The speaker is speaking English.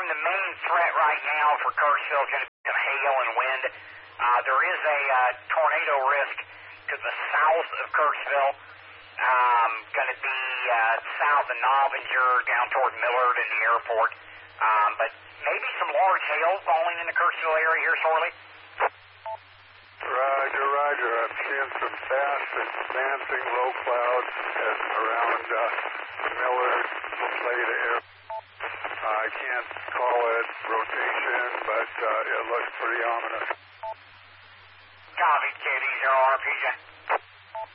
the main threat right now for Kirksville is going to be some hail and wind. There is a tornado risk to the south of Kirksville. Going to be south of Novinger, down toward Millard and the airport. But maybe some large hail falling in the Kirksville area here shortly. Roger, roger. I'm seeing some fast advancing low clouds around Millard, Lafayette area. I can't call it rotation, but it looks pretty ominous. Copy, KD0RPJ.